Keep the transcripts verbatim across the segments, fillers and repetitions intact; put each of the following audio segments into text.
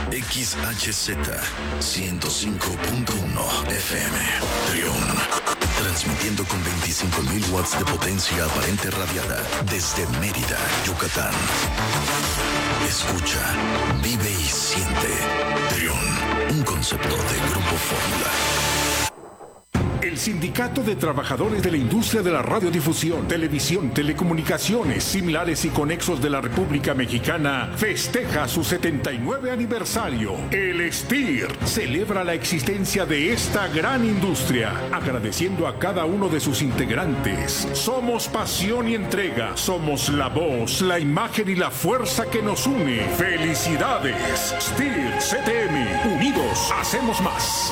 X H Z ciento cinco punto uno F M. Trión. Transmitiendo con veinticinco mil watts de potencia aparente radiada desde Mérida, Yucatán. Escucha, vive y siente. Trión, un concepto de Grupo Fórmula. El Sindicato de Trabajadores de la Industria de la Radiodifusión, Televisión, Telecomunicaciones, Similares y Conexos de la República Mexicana festeja su setenta y nueve aniversario. El S T I R celebra la existencia de esta gran industria, agradeciendo a cada uno de sus integrantes. Somos pasión y entrega, somos la voz, la imagen y la fuerza que nos une. ¡Felicidades! S T I R C T M, unidos hacemos más.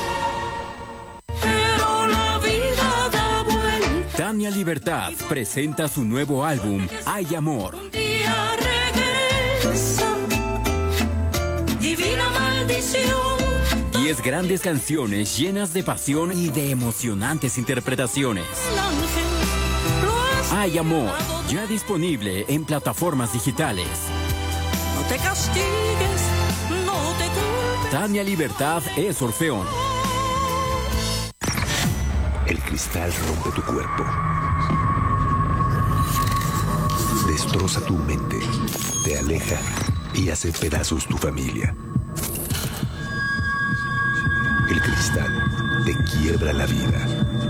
Tania Libertad presenta su nuevo álbum, Hay Amor. Un día regresa, divina maldición. Diez grandes canciones llenas de pasión y de emocionantes interpretaciones. Hay Amor, ya disponible en plataformas digitales. No te castigues, no te culpes. Tania Libertad es Orfeón. El cristal rompe tu cuerpo. Destroza tu mente, te aleja y hace pedazos tu familia. El cristal te quiebra la vida.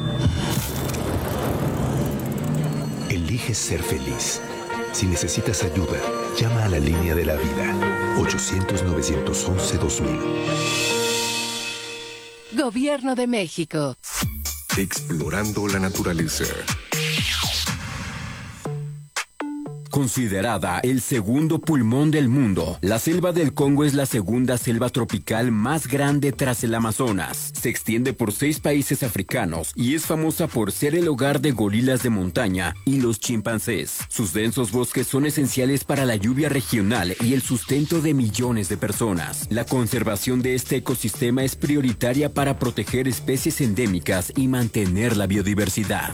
Elige ser feliz. Si necesitas ayuda, llama a la línea de la vida. ochocientos, novecientos once, dos mil. Gobierno de México. Explorando la naturaleza. Considerada el segundo pulmón del mundo, la selva del Congo es la segunda selva tropical más grande tras el Amazonas. Se extiende por seis países africanos y es famosa por ser el hogar de gorilas de montaña y los chimpancés. Sus densos bosques son esenciales para la lluvia regional y el sustento de millones de personas. La conservación de este ecosistema es prioritaria para proteger especies endémicas y mantener la biodiversidad.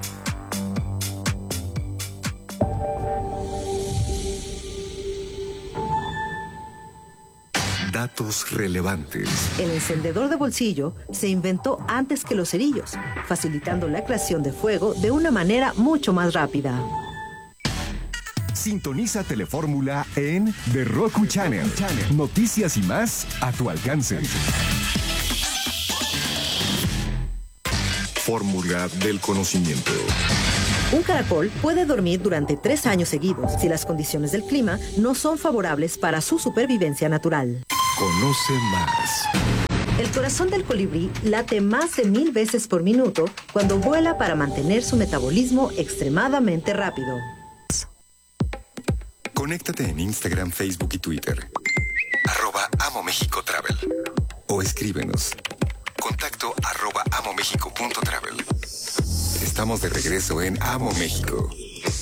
Datos relevantes. El encendedor de bolsillo se inventó antes que los cerillos, facilitando la creación de fuego de una manera mucho más rápida. Sintoniza Telefórmula en The Roku Channel. Noticias y más a tu alcance. Fórmula del conocimiento. Un caracol puede dormir durante tres años seguidos si las condiciones del clima no son favorables para su supervivencia natural. Conoce más. El corazón del colibrí late más de mil veces por minuto cuando vuela para mantener su metabolismo extremadamente rápido. Conéctate en Instagram, Facebook y Twitter. Arroba Amo México Travel. O escríbenos. Contacto arroba amomexico punto travel. Estamos de regreso en Amo México.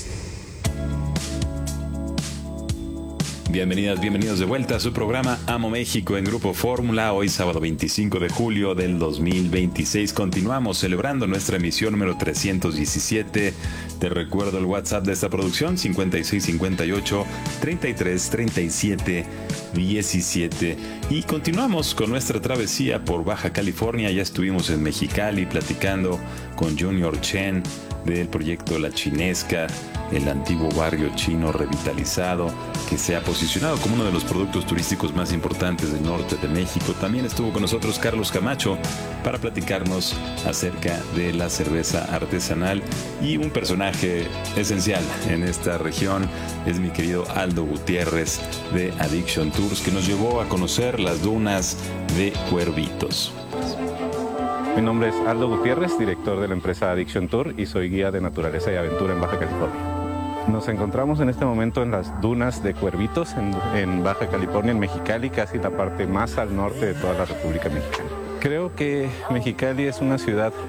Bienvenidas, bienvenidos de vuelta a su programa Amo México en Grupo Fórmula. Hoy sábado veinticinco de julio del dos mil veintiséis. Continuamos celebrando nuestra emisión número trescientos diecisiete. Te recuerdo el WhatsApp de esta producción: cincuenta y seis cincuenta y ocho treinta y tres treinta y siete diecisiete. Y continuamos con nuestra travesía por Baja California. Ya estuvimos en Mexicali platicando con Junior Chen del proyecto La Chinesca, el antiguo barrio chino revitalizado que se ha posicionado como uno de los productos turísticos más importantes del norte de México. También estuvo con nosotros Carlos Camacho para platicarnos acerca de la cerveza artesanal, y un personaje esencial en esta región es mi querido Aldo Gutiérrez de Addiction Tours, que nos llevó a conocer las dunas de Cuervitos. Mi nombre es Aldo Gutiérrez, director de la empresa Addiction Tour, y soy guía de naturaleza y aventura en Baja California. Nos encontramos en este momento en las dunas de Cuervitos, en, en Baja California, en Mexicali, casi la parte más al norte de toda la República Mexicana. Creo que Mexicali es una ciudad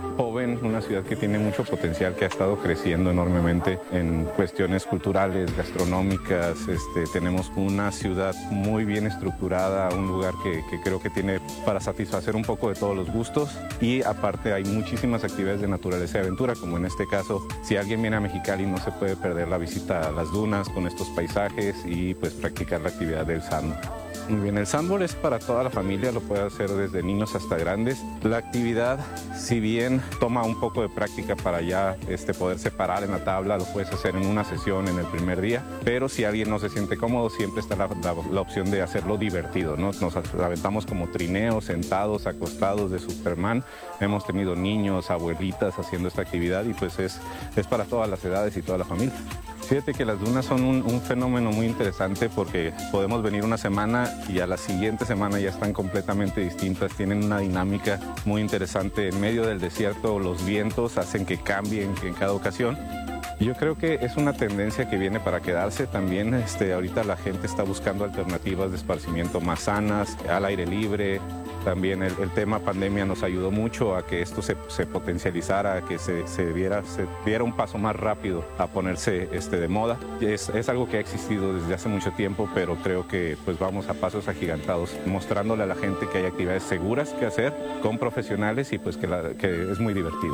joven, una ciudad que tiene mucho potencial, que ha estado creciendo enormemente en cuestiones culturales, gastronómicas. Este, tenemos una ciudad muy bien estructurada, un lugar que, que creo que tiene para satisfacer un poco de todos los gustos, y aparte hay muchísimas actividades de naturaleza y aventura, como en este caso, si alguien viene a Mexicali no se puede perder la visita a las dunas con estos paisajes y pues practicar la actividad del sandboard. Muy bien, el sandboard es para toda la familia, lo puede hacer desde niños hasta grandes. La actividad, si bien toma un poco de práctica para ya este, poder separar en la tabla, lo puedes hacer en una sesión en el primer día, pero si alguien no se siente cómodo, siempre está la, la, la opción de hacerlo divertido, ¿no? Nos aventamos como trineos, sentados, acostados de Superman. Hemos tenido niños, abuelitas haciendo esta actividad y pues es, es para todas las edades y toda la familia. Fíjate que las dunas son un, un fenómeno muy interesante porque podemos venir una semana y a la siguiente semana ya están completamente distintas, tienen una dinámica muy interesante. En medio del desierto los vientos hacen que cambien en cada ocasión. Yo creo que es una tendencia que viene para quedarse. También este, ahorita la gente está buscando alternativas de esparcimiento más sanas, al aire libre. También el, el tema pandemia nos ayudó mucho a que esto se, se potencializara, a que se, se, viera, se diera un paso más rápido a ponerse este, de moda. Es, es algo que ha existido desde hace mucho tiempo, pero creo que pues vamos a pasos agigantados, mostrándole a la gente que hay actividades seguras que hacer con profesionales y pues que, la, que es muy divertido.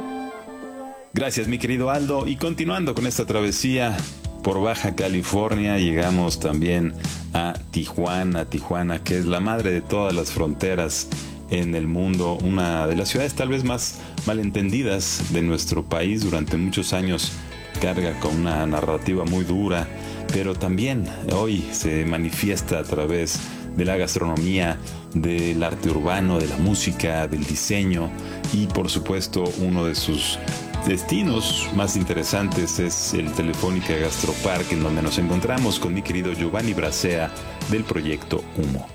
Gracias, mi querido Aldo. Y continuando con esta travesía por Baja California, llegamos también a Tijuana, Tijuana, que es la madre de todas las fronteras en el mundo, una de las ciudades tal vez más malentendidas de nuestro país. Durante muchos años carga con una narrativa muy dura, pero también hoy se manifiesta a través de la gastronomía, del arte urbano, de la música, del diseño y por supuesto uno de sus destinos más interesantes es el Telefónica Gastropark, en donde nos encontramos con mi querido Giovanni Bracea del proyecto Humo.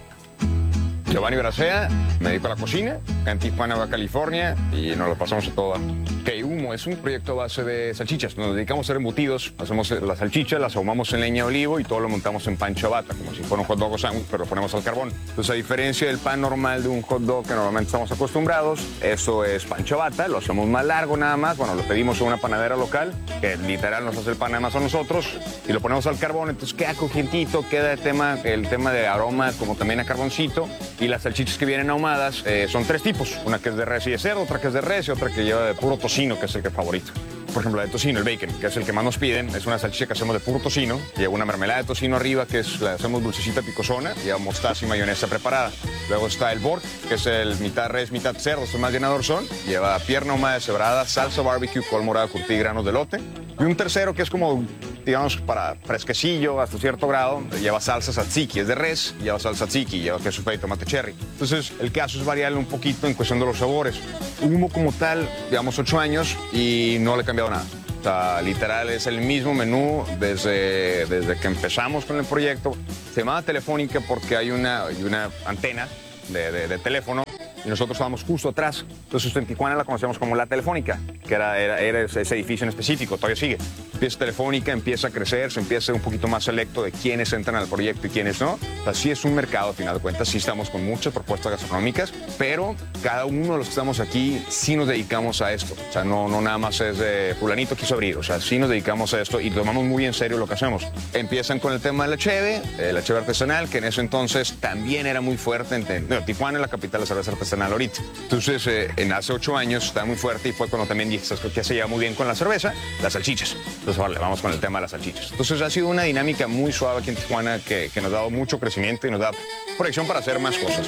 Giovanni Bracea, me dedico a la cocina, en Tijuana, Baja California, y nos lo pasamos a toda. Que Humo es un proyecto a base de salchichas. Nos dedicamos a hacer embutidos, hacemos las salchichas, las ahumamos en leña de olivo y todo lo montamos en pan ciabatta, como si fuera un hot dog o sándwich, pero lo ponemos al carbón. Entonces, a diferencia del pan normal de un hot dog que normalmente estamos acostumbrados, eso es pan ciabatta, lo hacemos más largo nada más. Bueno, lo pedimos a una panadera local, que literal nos hace el pan además a nosotros, y lo ponemos al carbón, entonces queda crujientito, queda el tema, el tema de aroma como también a carboncito. Y las salchichas que vienen ahumadas eh, son tres tipos. Una que es de res y de cerdo, otra que es de res y otra que lleva de puro tocino, que es el que favorito. Por ejemplo, la de tocino, el bacon, que es el que más nos piden. Es una salchicha que hacemos de puro tocino. Lleva una mermelada de tocino arriba, que es la hacemos dulcecita picosona. Lleva mostaza y mayonesa preparada. Luego está el pork, que es el mitad res, mitad cerdo, es el más llenador son. Lleva pierna ahumada deshebrada, salsa barbecue, col morada curtida y granos de elote. Y un tercero que es como, digamos, para fresquecillo hasta cierto grado, lleva salsa tzatziki, es de res, lleva salsa tzatziki, lleva queso fresco y tomate cherry. Entonces, el caso es variarle un poquito en cuestión de los sabores. Humo como tal, llevamos ocho años y no le he cambiado nada. O sea, literal es el mismo menú desde, desde que empezamos con el proyecto. Se llamaba Telefónica porque hay una, hay una antena de, de, de teléfono y nosotros estábamos justo atrás. Entonces en Tijuana la conocíamos como La Telefónica, que era, era, era ese edificio en específico, todavía sigue. Empieza Telefónica, empieza a crecer, se empieza a ser un poquito más selecto de quiénes entran al proyecto y quiénes no. O sea, sí es un mercado, al final de cuentas, sí estamos con muchas propuestas gastronómicas, pero cada uno de los que estamos aquí sí nos dedicamos a esto. O sea, no, no nada más es de fulanito quiso abrir, o sea, sí nos dedicamos a esto y tomamos muy en serio lo que hacemos. Empiezan con el tema de la cheve, eh, la cheve artesanal, que en ese entonces también era muy fuerte. En, no, Tijuana es la capital de la cerveza artesanal ahorita. Entonces, eh, en hace ocho años está muy fuerte y fue cuando también dije que se lleva muy bien con la cerveza, las salchichas. Entonces, vale, vamos con el tema de las salchichas. Entonces, ha sido una dinámica muy suave aquí en Tijuana que, que nos ha dado mucho crecimiento y nos da proyección para hacer más cosas.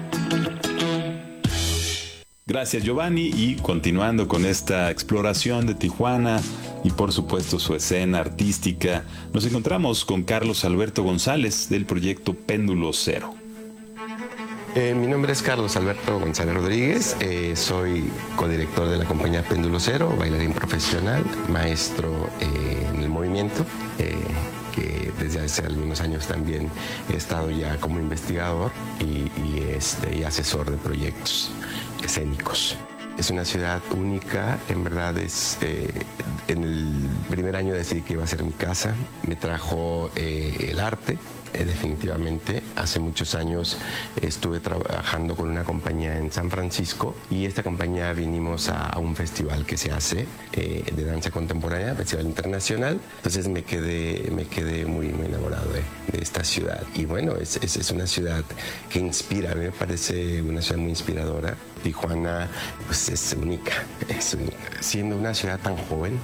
Gracias, Giovanni, y continuando con esta exploración de Tijuana y por supuesto su escena artística, nos encontramos con Carlos Alberto González del proyecto Péndulo Cero. Eh, mi nombre es Carlos Alberto González Rodríguez, eh, soy codirector de la compañía Péndulo Cero, bailarín profesional, maestro eh, en el movimiento, eh, que desde hace algunos años también he estado ya como investigador y, y, este, y asesor de proyectos escénicos. Es una ciudad única, en verdad es, eh, en el primer año decidí que iba a ser mi casa, me trajo eh, el arte, eh, definitivamente. Hace muchos años estuve trabajando con una compañía en San Francisco y esta compañía vinimos a, a un festival que se hace eh, de danza contemporánea, Festival Internacional. Entonces me quedé, me quedé muy, muy enamorado de, de esta ciudad. Y bueno, es, es, es una ciudad que inspira, a mí me parece una ciudad muy inspiradora. Tijuana pues, es única, es única. Siendo una ciudad tan joven,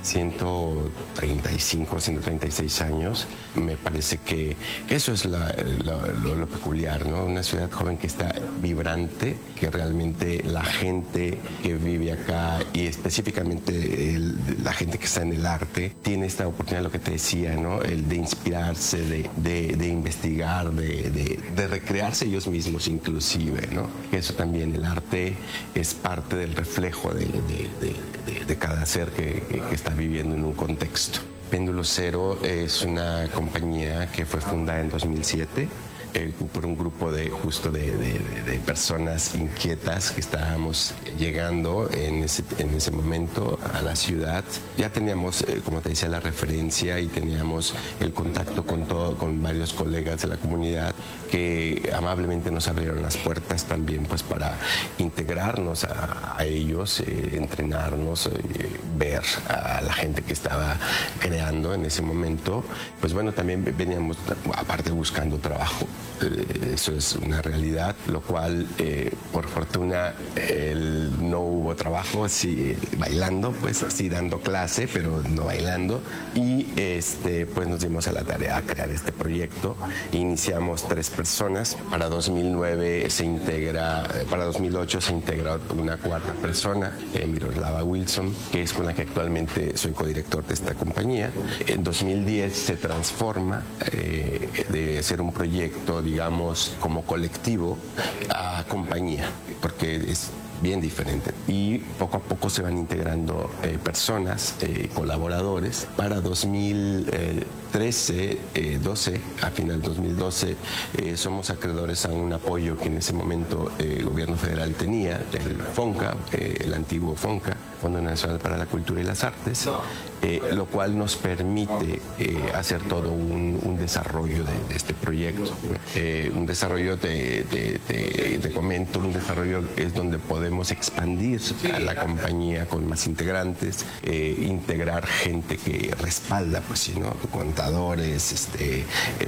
ciento treinta y cinco, ciento treinta y seis años, me parece que eso es la, la, lo, lo peculiar, ¿no? Una ciudad joven que está vibrante, que realmente la gente que vive acá y específicamente el, la gente que está en el arte tiene esta oportunidad, lo que te decía, ¿no? El de inspirarse, de, de, de investigar, de, de, de recrearse ellos mismos inclusive, ¿no? Eso también, el arte es parte del reflejo de, de, de, de, de cada ser que, que, que está viviendo en un contexto. Péndulo Cero es una compañía que fue fundada en dos mil siete eh, por un grupo de justo de, de, de personas inquietas que estábamos llegando en ese, en ese momento a la ciudad. Ya teníamos, eh, como te decía, la referencia y teníamos el contacto con, todo, con varios colegas de la comunidad que amablemente nos abrieron las puertas también pues para integrarnos a, a ellos, eh, entrenarnos, eh, ver a la gente que estaba creando en ese momento. Pues bueno, también veníamos aparte buscando trabajo. Eh, eso es una realidad, lo cual eh, por fortuna el, no hubo trabajo, sí bailando, pues sí dando clase, pero no bailando. Y este, pues nos dimos a la tarea a crear este proyecto. Iniciamos tres personas. Para dos mil nueve se integra, para dos mil ocho se integra una cuarta persona, eh, Miroslava Wilson, que es con la que actualmente soy codirector de esta compañía. En dos mil diez se transforma eh, de ser un proyecto, digamos, como colectivo a compañía, porque es bien diferente. Y poco a poco se van integrando eh, personas, eh, colaboradores. Para dos mil trece, eh, doce, a final de dos mil doce, eh, somos acreedores a un apoyo que en ese momento eh, el gobierno federal tenía, el FONCA, eh, el antiguo FONCA, Fondo Nacional para la Cultura y las Artes, eh, lo cual nos permite eh, hacer todo un, un desarrollo de, de este proyecto. Eh, un desarrollo, de, de, de, de comento, un desarrollo es donde podemos expandir a la compañía con más integrantes, eh, integrar gente que respalda, pues sí, ¿no? Contadores, este,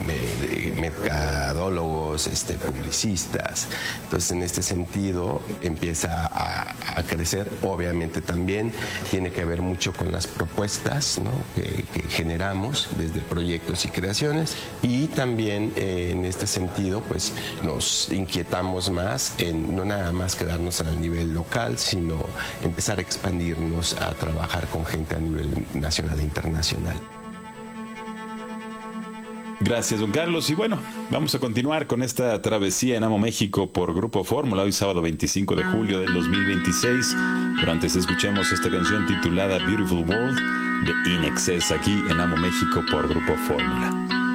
eh, mercadólogos, este, publicistas. Entonces, en este sentido, empieza a, a crecer. Obviamente también tiene que ver mucho con las propuestas, ¿no? que, que generamos desde proyectos y creaciones, y también eh, en este sentido pues nos inquietamos más en no nada más quedarnos a nivel local, sino empezar a expandirnos a trabajar con gente a nivel nacional e internacional. Gracias, don Carlos. Y bueno, vamos a continuar con esta travesía en Amo México por Grupo Fórmula, hoy sábado veinticinco de julio del dos mil veintiséis. Pero antes escuchemos esta canción titulada Beautiful World de In Excess aquí en Amo México por Grupo Fórmula.